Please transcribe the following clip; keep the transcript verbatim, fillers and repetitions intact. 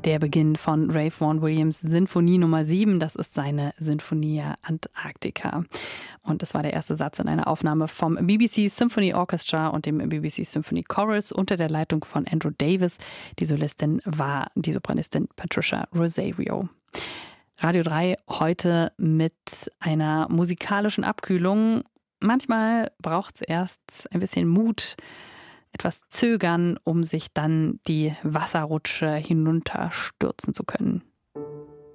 Der Beginn von Ralph Vaughan Williams Sinfonie Nummer sieben, das ist seine Sinfonia Antarctica. Und das war der erste Satz in einer Aufnahme vom B B C Symphony Orchestra und dem B B C Symphony Chorus unter der Leitung von Andrew Davis. Die Solistin war die Sopranistin Patricia Rosario. Radio drei heute mit einer musikalischen Abkühlung. Manchmal braucht es erst ein bisschen Mut, etwas zögern, um sich dann die Wasserrutsche hinunterstürzen zu können.